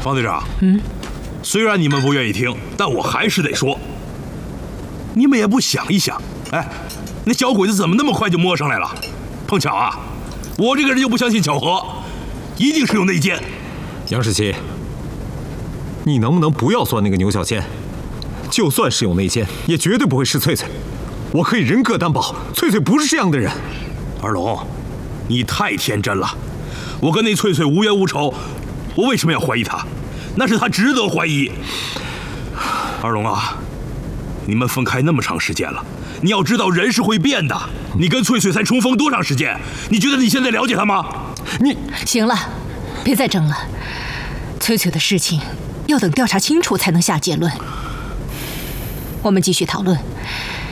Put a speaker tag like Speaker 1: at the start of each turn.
Speaker 1: 方队长，虽然你们不愿意听，但我还是得说，你们也不想一想，哎，那小鬼子怎么那么快就摸上来了？碰巧啊，我这个人就不相信巧合，一定是有内奸。
Speaker 2: 杨世奇，你能不能不要算那个牛小仙？就算是有内奸，也绝对不会是翠翠。我可以人格担保，翠翠不是这样的人。
Speaker 1: 二龙，你太天真了。我跟那翠翠无冤无仇，我为什么要怀疑她？那是她值得怀疑。二龙啊，你们分开那么长时间了，你要知道人是会变的。你跟翠翠才重逢多长时间？你觉得你现在了解她吗？
Speaker 2: 你
Speaker 3: 行了，别再争了。翠翠的事情要等调查清楚才能下结论。我们继续讨论。